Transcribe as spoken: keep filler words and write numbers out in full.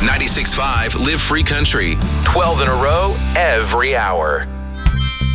ninety-six point five Live Free Country. twelve in a row, every hour.